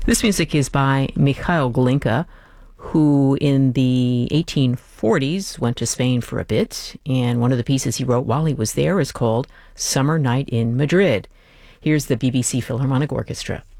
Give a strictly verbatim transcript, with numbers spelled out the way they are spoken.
This music is by Mikhail Glinka, who in the eighteen forties went to Spain for a bit, and one of the pieces he wrote while he was there is called Summer Night in Madrid. Here's the B B C Philharmonic Orchestra.